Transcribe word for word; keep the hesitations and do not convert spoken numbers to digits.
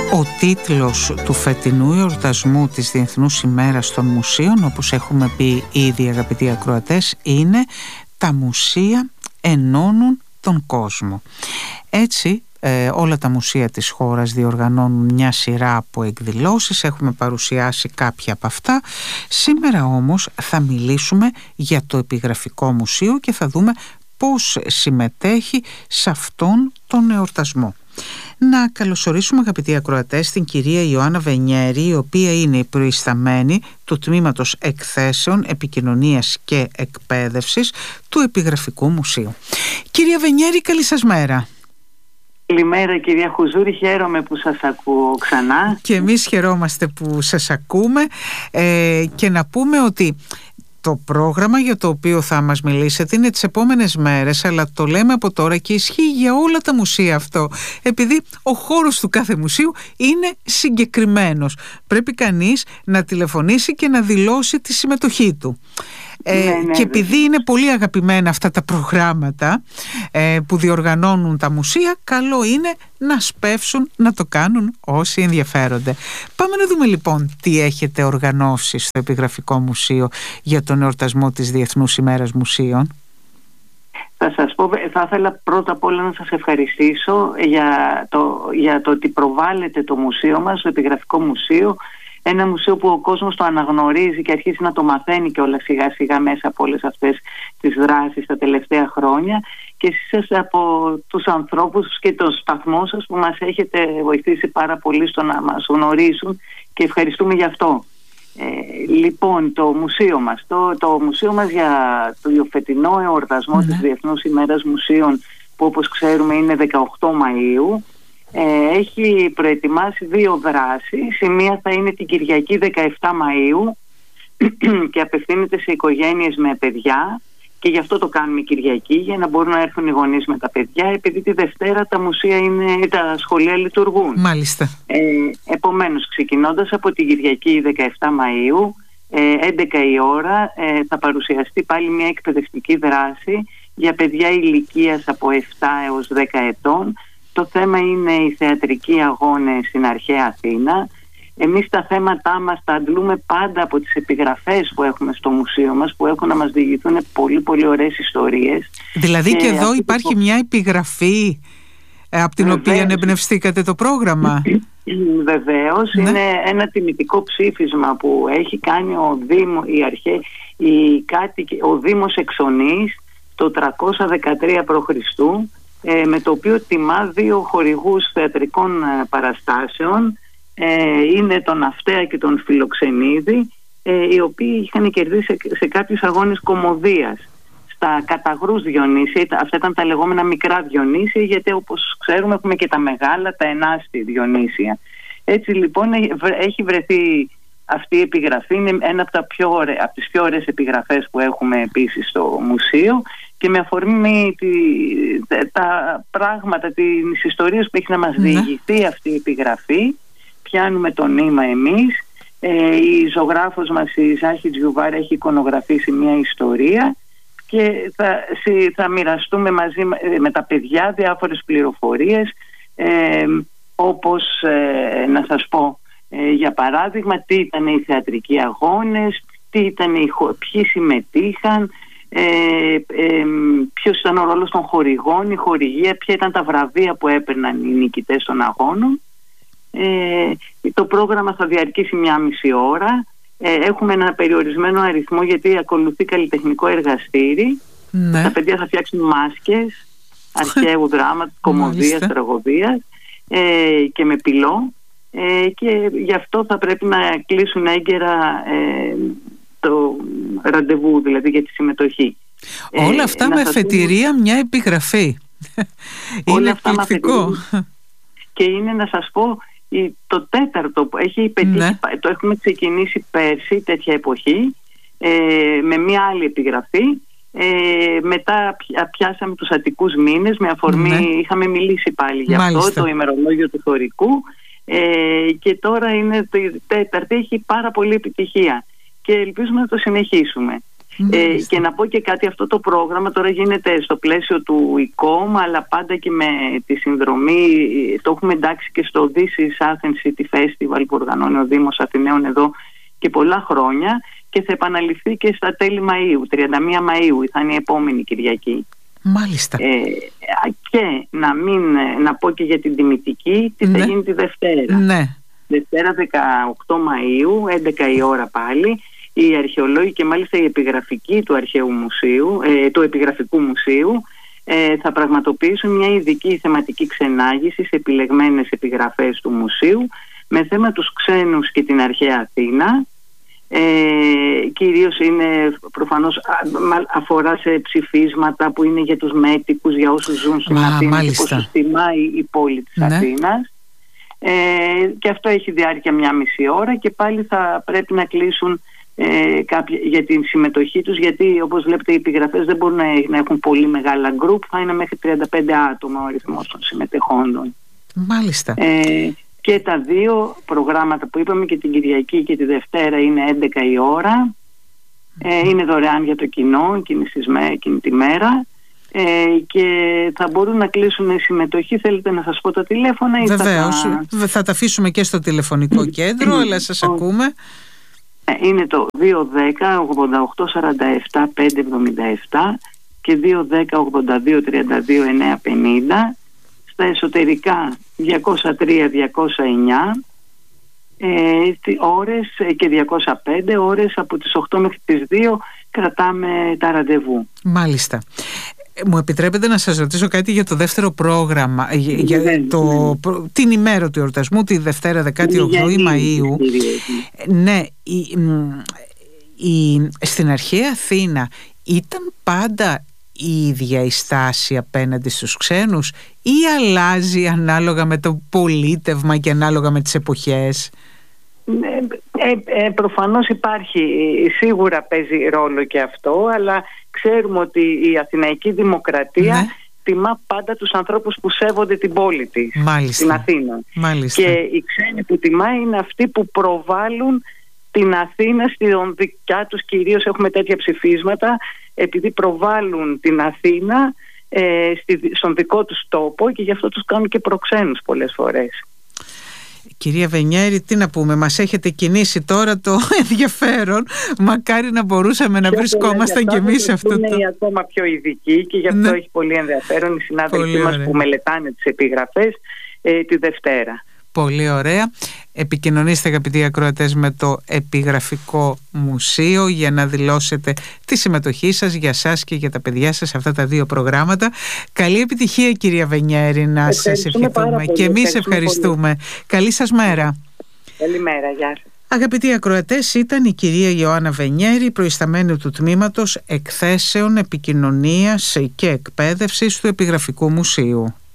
Ο τίτλος του φετινού εορτασμού της Διεθνούς ημέρας των μουσείων, όπως έχουμε πει ήδη αγαπητοί ακροατές, είναι «Τα μουσεία ενώνουν τον κόσμο». Έτσι ε, όλα τα μουσεία της χώρας διοργανώνουν μια σειρά από εκδηλώσεις, έχουμε παρουσιάσει κάποια από αυτά. Σήμερα όμως θα μιλήσουμε για το Επιγραφικό Μουσείο και θα δούμε πώς συμμετέχει σε αυτόν τον εορτασμό. Να καλωσορίσουμε αγαπητοί ακροατές την κυρία Ιωάννα Βενιέρη, η οποία είναι η προϊσταμένη του Τμήματος Εκθέσεων, Επικοινωνίας και Εκπαίδευσης του Επιγραφικού Μουσείου. Κυρία Βενιέρη, καλή σας μέρα. Καλημέρα κυρία Χουζούρη, χαίρομαι που σας ακούω ξανά. Και εμείς χαιρόμαστε που σας ακούμε ε, και να πούμε ότι το πρόγραμμα για το οποίο θα μας μιλήσετε είναι τις επόμενες μέρες, αλλά το λέμε από τώρα και ισχύει για όλα τα μουσεία αυτό, επειδή ο χώρος του κάθε μουσείου είναι συγκεκριμένος. Πρέπει κανείς να τηλεφωνήσει και να δηλώσει τη συμμετοχή του. Ε, ναι, ναι, και επειδή είναι πολύ αγαπημένα αυτά τα προγράμματα ε, που διοργανώνουν τα μουσεία, καλό είναι να σπεύσουν να το κάνουν όσοι ενδιαφέρονται. Πάμε να δούμε λοιπόν τι έχετε οργανώσει στο Επιγραφικό Μουσείο για τον εορτασμό της Διεθνούς ημέρας μουσείων. Θα σας πω, θα ήθελα πρώτα απ' όλα να σας ευχαριστήσω για το, για το ότι προβάλλετε το μουσείο μας, το Επιγραφικό Μουσείο, ένα μουσείο που ο κόσμος το αναγνωρίζει και αρχίζει να το μαθαίνει και όλα σιγά σιγά μέσα από όλες αυτές τις δράσεις τα τελευταία χρόνια, και εσείς από τους ανθρώπους και τον σταθμό σας που μας έχετε βοηθήσει πάρα πολύ στο να μας γνωρίσουν, και ευχαριστούμε γι' αυτό. Ε, λοιπόν, το μουσείο μας, το, το μουσείο μας για το φετινό εορτασμό mm-hmm. της Διεθνούς ημέρας μουσείων, που όπως ξέρουμε είναι δεκαοκτώ Μαΐου, Ε, έχει προετοιμάσει δύο δράσεις. Η μία θα είναι την Κυριακή δεκαεπτά Μαΐου και απευθύνεται σε οικογένειες με παιδιά, και γι' αυτό το κάνουμε Κυριακή, για να μπορούν να έρθουν οι γονείς με τα παιδιά, επειδή τη Δευτέρα τα μουσεία είναι, τα σχολεία λειτουργούν. Μάλιστα. Ε, επομένως, ξεκινώντας από την Κυριακή δεκαεπτά Μαΐου, ε, έντεκα η ώρα, ε, θα παρουσιαστεί πάλι μια εκπαιδευτική δράση για παιδιά ηλικίας από επτά έως δέκα ετών. Το θέμα είναι οι θεατρικοί αγώνες στην αρχαία Αθήνα. Εμείς τα θέματά μας τα αντλούμε πάντα από τις επιγραφές που έχουμε στο μουσείο μας, που έχουν να μας διηγηθούν πολύ πολύ ωραίες ιστορίες. Δηλαδή και, και εδώ υπάρχει το... μια επιγραφή ε, από την Βεβαίως. οποία εμπνευστήκατε το πρόγραμμα. Βεβαίως, ναι. Είναι ένα τιμητικό ψήφισμα που έχει κάνει ο, Δήμο, η αρχαία, η κάτοικη, ο Δήμος Εξονής το τριακόσια δεκατρία π.Χ., με το οποίο τιμά δύο χορηγούς θεατρικών παραστάσεων, είναι τον Αυτέα και τον Φιλοξενίδη, οι οποίοι είχαν κερδίσει σε κάποιους αγώνες κωμωδίας στα καταγρούς Διονύσια. Αυτά ήταν τα λεγόμενα μικρά Διονύσια, γιατί όπως ξέρουμε έχουμε και τα μεγάλα, τα ενάστη Διονύσια. Έτσι λοιπόν έχει βρεθεί αυτή η επιγραφή, είναι ένα από, τα πιο ωραία, από τις πιο ωραίες επιγραφές που έχουμε επίσης στο μουσείο, και με αφορμή τη, τα πράγματα, τις ιστορίες που έχει να μας διηγηθεί αυτή η επιγραφή, πιάνουμε το νήμα εμείς. Ε, η ζωγράφος μας, η Ζάχη Τζιουβάρα, έχει εικονογραφήσει μια ιστορία, και θα, θα μοιραστούμε μαζί με τα παιδιά διάφορες πληροφορίες, ε, όπως ε, να σας πω, ε, για παράδειγμα, τι ήταν οι θεατρικοί αγώνες, τι ήταν οι, ποιοι συμμετείχαν, Ε, ε, ποιος ήταν ο ρόλος των χορηγών, η χορηγία, ποια ήταν τα βραβεία που έπαιρναν οι νικητές των αγώνων. Ε, το πρόγραμμα θα διαρκήσει μια μισή ώρα. Ε, έχουμε ένα περιορισμένο αριθμό, γιατί ακολουθεί καλλιτεχνικό εργαστήρι. Ναι. Τα παιδιά θα φτιάξουν μάσκες αρχαίου δράματος, κωμωδίας, τραγωδίας, ε, και με πυλό, ε, και γι' αυτό θα πρέπει να κλείσουν έγκαιρα ε, το ραντεβού, δηλαδή για τη συμμετοχή. Όλα αυτά ε, με εφετηρία πούμε... μια επιγραφή. Είναι εκπληκτικό. Και είναι, να σας πω, το τέταρτο που έχει πετύχει, ναι. Το έχουμε ξεκινήσει πέρσι τέτοια εποχή, ε, με μια άλλη επιγραφή. Ε, μετά πιάσαμε τους Αττικούς μήνες, με αφορμή, ναι. Είχαμε μιλήσει πάλι για Μάλιστα. αυτό, το ημερολόγιο του Θωρικού, ε, και τώρα είναι το τέταρτο, έχει πάρα πολύ επιτυχία και ελπίζουμε να το συνεχίσουμε. Ε, και να πω και κάτι, αυτό το πρόγραμμα τώρα γίνεται στο πλαίσιο του ΙΚΟΜ, αλλά πάντα και με τη συνδρομή, το έχουμε εντάξει και στο This is Athens City Festival που οργανώνει ο Δήμος Αθηναίων εδώ και πολλά χρόνια, και θα επαναληφθεί και στα τέλη Μαΐου, τριάντα μία Μαΐου θα είναι η επόμενη Κυριακή. Μάλιστα. Ε, και να, μην, να πω και για την τιμητική, τι ναι. θα γίνει τη Δευτέρα. Ναι. Δευτέρα δεκαοκτώ Μαΐου, έντεκα η ώρα πάλι, οι αρχαιολόγοι και μάλιστα η επιγραφική του Αρχαίου Μουσείου, ε, του Επιγραφικού Μουσείου, ε, θα πραγματοποιήσουν μια ειδική θεματική ξενάγηση σε επιλεγμένες επιγραφές του μουσείου με θέμα τους ξένους και την αρχαία Αθήνα. Ε, κυρίως είναι προφανώς αφορά σε ψηφίσματα που είναι για τους μέτικους, για όσους ζουν στην Μα, Αθήνα, μάλιστα. και πόσο τιμάει η πόλη της ναι. Αθήνας. Ε, και αυτό έχει διάρκεια μια μισή ώρα και πάλι θα πρέπει να κλείσουν ε, κάποια, για την συμμετοχή τους, γιατί όπως βλέπετε οι επιγραφές δεν μπορούν να, να έχουν πολύ μεγάλα γκρουπ, θα είναι μέχρι τριάντα πέντε άτομα ο αριθμός των συμμετεχόντων. Μάλιστα. Ε, και τα δύο προγράμματα που είπαμε, και την Κυριακή και τη Δευτέρα, είναι έντεκα η ώρα, ε, είναι δωρεάν για το κοινό εκείνη, εκείνη τη μέρα. Ε, και θα μπορούν να κλείσουν η συμμετοχή. Θέλετε να σας πω τα τηλέφωνα? Βεβαίως, θα... θα τα αφήσουμε και στο τηλεφωνικό κέντρο, αλλά σας ακούμε. Είναι το δύο ένα μηδέν ογδόντα οκτώ σαράντα επτά πεντακόσια εβδομήντα επτά και δύο ένα μηδέν ογδόντα δύο τριάντα δύο εννιακόσια πενήντα. Στα εσωτερικά διακόσια τρία διακόσια εννιά ε, ώρες και διακόσια πέντε ώρες, από τις οκτώ μέχρι τις δύο κρατάμε τα ραντεβού. Μάλιστα. Μου επιτρέπετε να σας ρωτήσω κάτι για το δεύτερο πρόγραμμα, για, για ναι, το, ναι. την ημέρα του εορτασμού, τη Δευτέρα δεκαοκτώ Μαΐου. Ναι, η, η, στην αρχαία Αθήνα ήταν πάντα η ίδια η στάση απέναντι στους ξένους ή αλλάζει ανάλογα με το πολίτευμα και ανάλογα με τις εποχές? Ε, ε, προφανώς υπάρχει, σίγουρα παίζει ρόλο και αυτό, αλλά ξέρουμε ότι η Αθηναϊκή Δημοκρατία ναι. τιμά πάντα τους ανθρώπους που σέβονται την πόλη της, Μάλιστα. την Αθήνα. Μάλιστα. Και οι ξένοι που τιμά είναι αυτοί που προβάλλουν την Αθήνα στην δικιά τους, κυρίως έχουμε τέτοια ψηφίσματα, επειδή προβάλλουν την Αθήνα ε, στη, στον δικό τους τόπο, και γι' αυτό τους κάνουν και προξένους πολλές φορές. Κυρία Βενιέρη, τι να πούμε, μας έχετε κινήσει τώρα το ενδιαφέρον. Μακάρι να μπορούσαμε να βρισκόμασταν κι εμείς σε αυτό το... Είναι ακόμα πιο ειδική και γι' αυτό ναι. έχει πολύ ενδιαφέρον οι συνάδελφοί μας που μελετάνε τις επιγραφές ε, τη Δευτέρα. Πολύ ωραία. Επικοινωνήστε, αγαπητοί ακροατές, με το Επιγραφικό Μουσείο για να δηλώσετε τη συμμετοχή σας για σας και για τα παιδιά σας σε αυτά τα δύο προγράμματα. Καλή επιτυχία, κυρία Βενιέρη, να σας ευχηθούμε. Και εμείς ευχαριστούμε. Πολύ. Καλή σας μέρα. Καλημέρα, γεια σας. Αγαπητοί ακροατές, ήταν η κυρία Ιωάννα Βενιέρη, προϊσταμένη του Τμήματος Εκθέσεων Επικοινωνίας και Εκπαίδευσης του Επιγραφικού Μουσείου.